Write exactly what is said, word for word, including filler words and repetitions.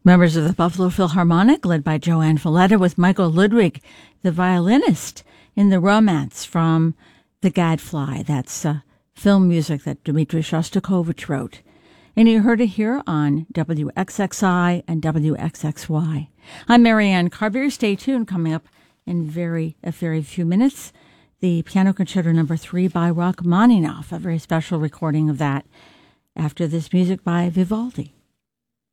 Members of the Buffalo Philharmonic, led by Joanne Falletta, with Michael Ludwig, the violinist, in the Romance from The Gadfly. That's uh, film music that Dmitri Shostakovich wrote. And you heard it here on W X X I and W X X Y. I'm Marianne Carbier. Stay tuned. Coming up in very a very few minutes, the Piano Concerto Number Three by Rachmaninoff, a very special recording of that after this music by Vivaldi.